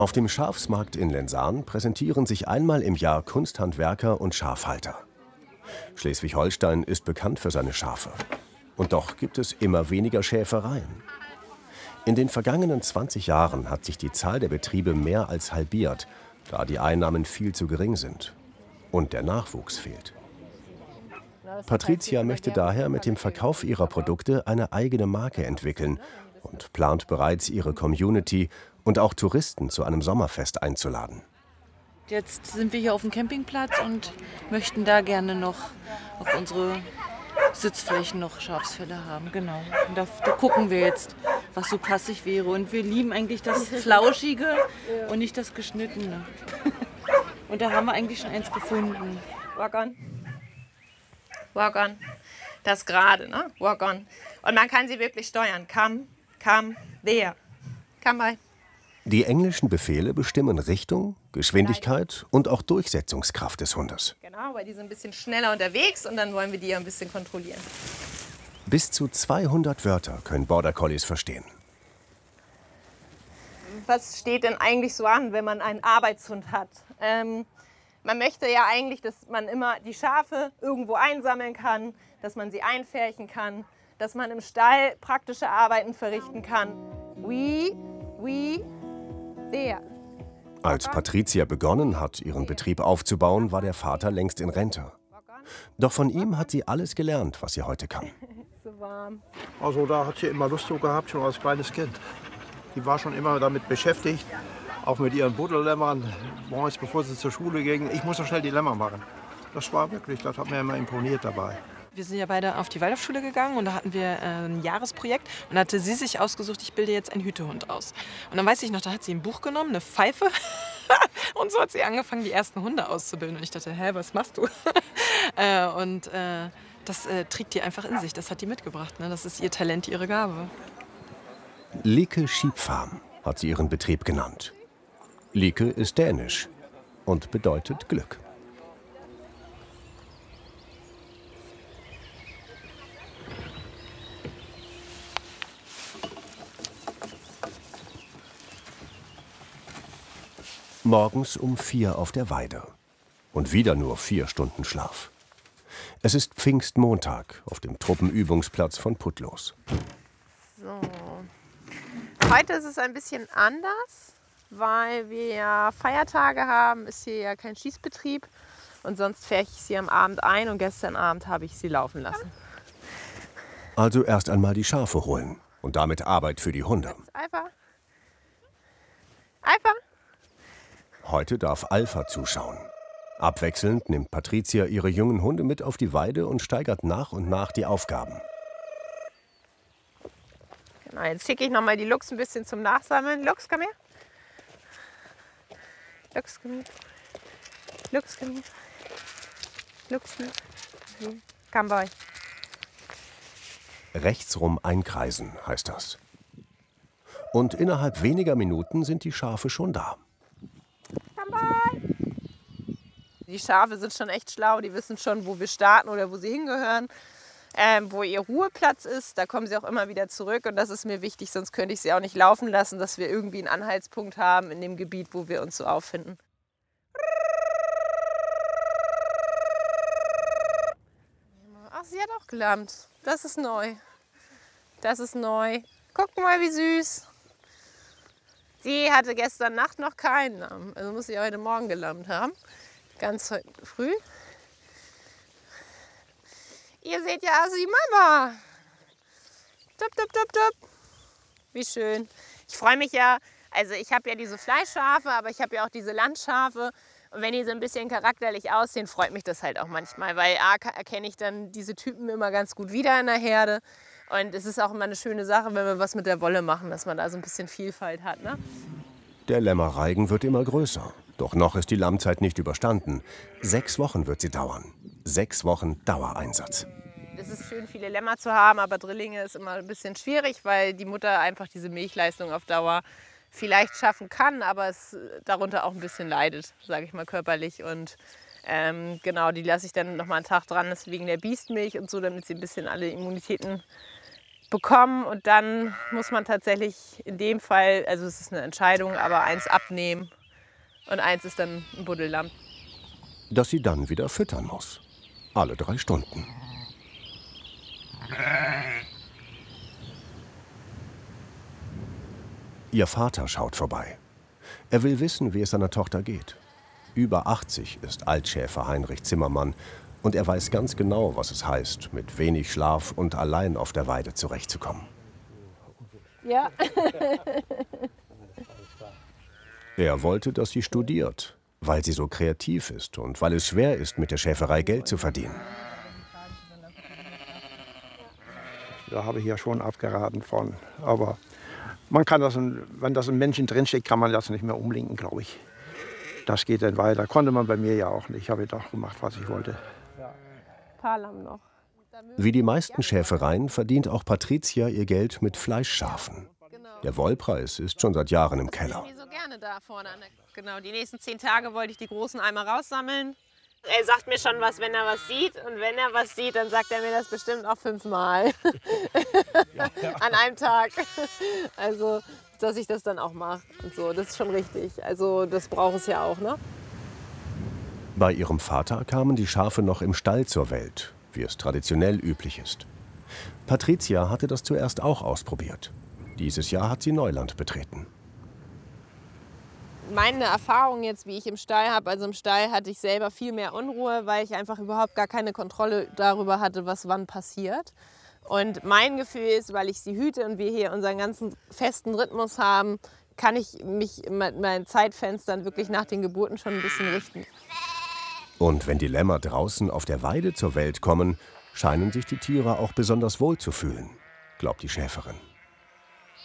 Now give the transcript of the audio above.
Auf dem Schafsmarkt in Lensahn präsentieren sich einmal im Jahr Kunsthandwerker und Schafhalter. Schleswig-Holstein ist bekannt für seine Schafe. Und doch gibt es immer weniger Schäfereien. In den vergangenen 20 Jahren hat sich die Zahl der Betriebe mehr als halbiert, da die Einnahmen viel zu gering sind. Und der Nachwuchs fehlt. Patricia möchte daher mit dem Verkauf ihrer Produkte eine eigene Marke entwickeln und plant bereits, ihre Community und auch Touristen zu einem Sommerfest einzuladen. Jetzt sind wir hier auf dem Campingplatz und möchten da gerne noch auf unsere Sitzflächen noch Schafsfelle haben. Genau. Und da gucken wir jetzt, was so passig wäre. Und wir lieben eigentlich das Flauschige und nicht das Geschnittene. Und da haben wir eigentlich schon eins gefunden. Walk on. Walk on. Das gerade, ne? Walk on. Und man kann sie wirklich steuern. Come, there. Come by. Die englischen Befehle bestimmen Richtung, Geschwindigkeit und auch Durchsetzungskraft des Hundes. Genau, weil die sind ein bisschen schneller unterwegs und dann wollen wir die ja ein bisschen kontrollieren. Bis zu 200 Wörter können Border Collies verstehen. Was steht denn eigentlich so an, wenn man einen Arbeitshund hat? Man möchte ja eigentlich, dass man immer die Schafe irgendwo einsammeln kann, dass man sie einfärchen kann, dass man im Stall praktische Arbeiten verrichten kann. There. Als Patricia begonnen hat, ihren Betrieb aufzubauen, war der Vater längst in Rente. Doch von ihm hat sie alles gelernt, was sie heute kann. So warm. Also da hat sie immer Lust zu gehabt, schon als kleines Kind. Die war schon immer damit beschäftigt, auch mit ihren Buddellämmern, morgens bevor sie zur Schule ging. Ich muss doch schnell die Lämmer machen. Das war wirklich, das hat mir immer imponiert dabei. Wir sind ja beide auf die Waldorfschule gegangen und da hatten wir ein Jahresprojekt und da hatte sie sich ausgesucht, ich bilde jetzt einen Hütehund aus. Und dann weiß ich noch, da hat sie ein Buch genommen, eine Pfeife und so hat sie angefangen, die ersten Hunde auszubilden. Und ich dachte, hä, was machst du? Das trägt die einfach in sich, das hat die mitgebracht. Ne? Das ist ihr Talent, ihre Gabe. Lieke Sheep Farm hat sie ihren Betrieb genannt. Lieke ist dänisch und bedeutet Glück. Morgens um 4 auf der Weide. Und wieder nur 4 Stunden Schlaf. Es ist Pfingstmontag auf dem Truppenübungsplatz von Putlos. So. Heute ist es ein bisschen anders, weil wir ja Feiertage haben, ist hier ja kein Schießbetrieb. Und sonst fähre ich sie am Abend ein und gestern Abend habe ich sie laufen lassen. Also erst einmal die Schafe holen und damit Arbeit für die Hunde. Alpha. Alpha. Heute darf Alpha zuschauen. Abwechselnd nimmt Patricia ihre jungen Hunde mit auf die Weide und steigert nach und nach die Aufgaben. Genau, jetzt schicke ich noch mal die Lux ein bisschen zum Nachsammeln. Lux, komm her. Lux, komm her. Lux, komm her. Lux, komm her. Komm bei. Rechtsrum einkreisen heißt das. Und innerhalb weniger Minuten sind die Schafe schon da. Die Schafe sind schon echt schlau, die wissen schon, wo wir starten oder wo sie hingehören, wo ihr Ruheplatz ist. Da kommen sie auch immer wieder zurück und das ist mir wichtig, sonst könnte ich sie auch nicht laufen lassen, dass wir irgendwie einen Anhaltspunkt haben in dem Gebiet, wo wir uns so auffinden. Ach, sie hat auch gelammt. Das ist neu. Das ist neu. Guck mal, wie süß. Sie hatte gestern Nacht noch keinen Lamm, also muss sie heute Morgen gelammt haben. Ganz heute früh. Ihr seht ja aus wie Mama. Tup, tup, tup, tup. Wie schön. Ich freue mich ja, also ich habe ja diese Fleischschafe, aber ich habe ja auch diese Landschafe. Und wenn die so ein bisschen charakterlich aussehen, freut mich das halt auch manchmal, weil A, erkenne ich dann diese Typen immer ganz gut wieder in der Herde. Und es ist auch immer eine schöne Sache, wenn wir was mit der Wolle machen, dass man da so ein bisschen Vielfalt hat. Ne? Der Lämmerreigen wird immer größer. Doch noch ist die Lammzeit nicht überstanden. 6 Wochen wird sie dauern. 6 Wochen Dauereinsatz. Es ist schön, viele Lämmer zu haben, aber Drillinge ist immer ein bisschen schwierig, weil die Mutter einfach diese Milchleistung auf Dauer vielleicht schaffen kann, aber es darunter auch ein bisschen leidet, sage ich mal körperlich. Und genau, die lasse ich dann noch mal einen Tag dran, das ist wegen der Biestmilch und so, damit sie ein bisschen alle Immunitäten bekommen und dann muss man tatsächlich in dem Fall, also es ist eine Entscheidung, aber eins abnehmen und eins ist dann ein Buddellamm. Das sie dann wieder füttern muss. Alle 3 Stunden. Ihr Vater schaut vorbei. Er will wissen, wie es seiner Tochter geht. Über 80 ist Altschäfer Heinrich Zimmermann und er weiß ganz genau, was es heißt, mit wenig Schlaf und allein auf der Weide zurechtzukommen. Ja. Er wollte, dass sie studiert, weil sie so kreativ ist und weil es schwer ist, mit der Schäferei Geld zu verdienen. Da habe ich ja schon abgeraten von. Aber man kann das, wenn das im Menschen drinsteckt, kann man das nicht mehr umlenken, glaube ich. Das geht dann weiter. Konnte man bei mir ja auch nicht. Ich habe doch gemacht, was ich wollte. Paarlamm noch. Wie die meisten Schäfereien verdient auch Patricia ihr Geld mit Fleischschafen. Der Wollpreis ist schon seit Jahren im Keller. Ich so gerne da vorne. Genau, die nächsten 10 Tage wollte ich die großen einmal raussammeln. Er sagt mir schon was, wenn er was sieht. Und wenn er was sieht, dann sagt er mir das bestimmt auch 5-mal. An einem Tag. Also, dass ich das dann auch mache und so. Das ist schon richtig. Also, das braucht es ja auch, ne? Bei ihrem Vater kamen die Schafe noch im Stall zur Welt, wie es traditionell üblich ist. Patricia hatte das zuerst auch ausprobiert. Dieses Jahr hat sie Neuland betreten. Meine Erfahrung jetzt, wie ich im Stall habe, also im Stall hatte ich selber viel mehr Unruhe, weil ich einfach überhaupt gar keine Kontrolle darüber hatte, was wann passiert. Und mein Gefühl ist, weil ich sie hüte und wir hier unseren ganzen festen Rhythmus haben, kann ich mich mit meinen Zeitfenstern wirklich nach den Geburten schon ein bisschen richten. Und wenn die Lämmer draußen auf der Weide zur Welt kommen, scheinen sich die Tiere auch besonders wohl zu fühlen, glaubt die Schäferin.